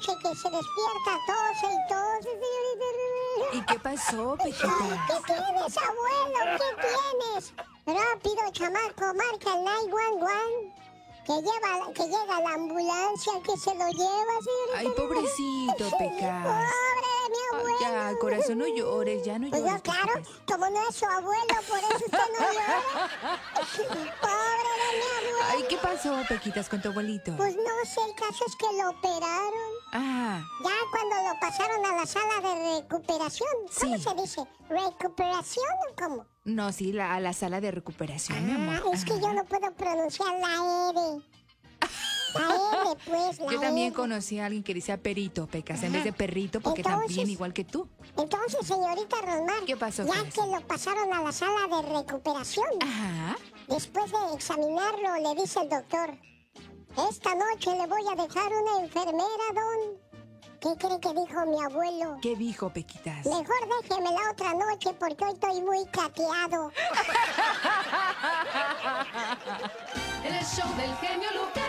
noche que se despierta, tose y tose, señorita Rivera. ¿Y qué pasó, Pequitas? ¿Qué tienes, abuelo? ¿Qué tienes? Rápido, chamaco, marca el 911. Que llega la ambulancia, que se lo lleva, señorita. Ay, pobrecito, Pecas. Pobre de mi abuelo. Ay, ya, corazón, no llores, ya no Pues llores. no, claro, como no es su abuelo, por eso usted no llora. Pobre de mi abuelo. Ay, ¿qué pasó, Pequitas, con tu abuelito? Pues no sé, el caso es que lo operaron. Ah, Ya cuando lo pasaron a la sala de recuperación. ¿Cómo Sí. se dice? ¿Recuperación o cómo? no, sí, a la sala de recuperación, mi amor. Es que yo no puedo pronunciar la R. La R, pues, la Yo también R. conocí a alguien que decía perito, Pecas, en vez de perrito, porque Entonces- también igual que tú. Entonces, señorita Rosmar, ¿Qué pasó, ya corazón? que lo pasaron a la sala de recuperación, Ajá. después de examinarlo, le dice el doctor, esta noche le voy a dejar una enfermera, don. ¿Qué cree que dijo mi abuelo? ¿Qué dijo, Pequitas? Mejor déjeme la otra noche porque hoy estoy muy cateado. El show del genio Lucas.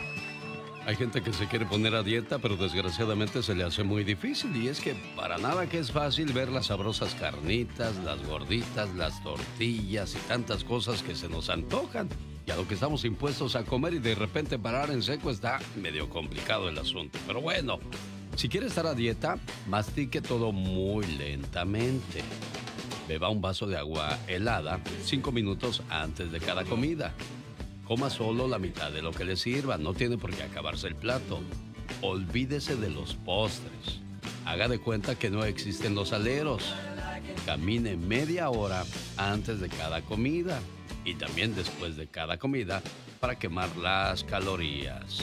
Hay gente que se quiere poner a dieta, pero desgraciadamente se le hace muy difícil. Y es que para nada que es fácil ver las sabrosas carnitas, las gorditas, las tortillas y tantas cosas que se nos antojan. Y a lo que estamos impuestos a comer y de repente parar en seco está medio complicado el asunto. Pero bueno, si quiere estar a dieta, mastique todo muy lentamente. Beba un vaso de agua helada 5 minutos antes de cada comida. Coma solo la mitad de lo que le sirva, no tiene por qué acabarse el plato. Olvídese de los postres. Haga de cuenta que no existen los aleros. Camine media hora antes de cada comida y también después de cada comida para quemar las calorías.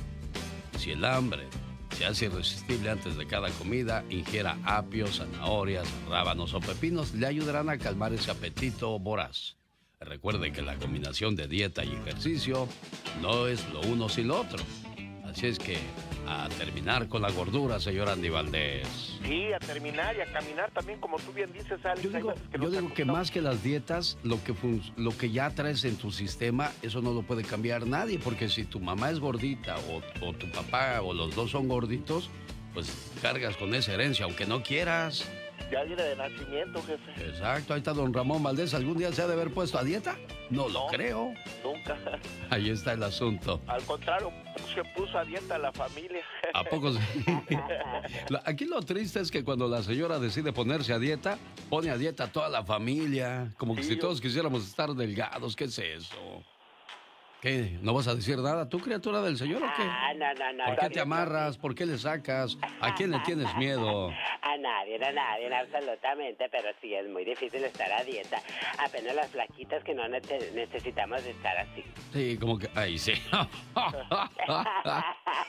Si el hambre se hace irresistible antes de cada comida, ingiera apios, zanahorias, rábanos o pepinos, le ayudarán a calmar ese apetito voraz. Recuerde que la combinación de dieta y ejercicio no es lo uno sin lo otro. Así es que a terminar con la gordura, señor Andy Valdés. Sí, a terminar y a caminar también, como tú bien dices, Alex. Yo Hay digo, veces que yo nos digo que acostamos. más que las dietas, lo que ya traes en tu sistema, eso no lo puede cambiar nadie, porque si tu mamá es gordita o tu papá o los dos son gorditos, pues cargas con esa herencia, aunque no quieras. Ya viene de nacimiento, jefe. Exacto, ahí está don Ramón Valdés. ¿Algún día se ha de haber puesto a dieta? No lo No. creo. Nunca. Ahí está el asunto. Al contrario, se puso a dieta la familia. ¿A poco sí? Aquí lo triste es que cuando la señora decide ponerse a dieta, pone a dieta a toda la familia. Como que Sí, si yo- todos quisiéramos estar delgados. ¿Qué es eso? ¿Qué? ¿No vas a decir nada tú, criatura del Señor, o qué? No. ¿Por qué te amarras? ¿Por qué le sacas? ¿A quién le tienes miedo? A nadie, absolutamente, pero sí es muy difícil estar a dieta. Apenas las flaquitas que no necesitamos de estar así. Sí, como que... Ahí sí.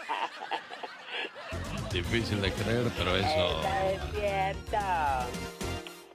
Difícil de creer, pero eso... Eso es cierto.